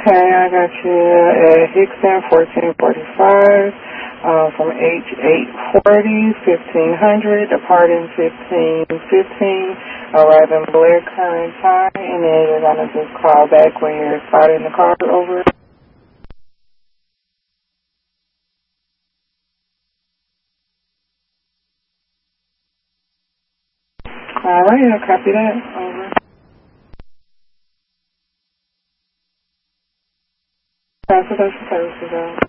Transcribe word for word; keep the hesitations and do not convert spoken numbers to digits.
Okay, I got you at Hickson, fourteen forty-five, uh, from H eight forty, fifteen hundred, departing fifteen fifteen, arriving Blair current time, and then you're going to just call back when you're starting the car over. All right, I'll copy that. Over. Transportation services out.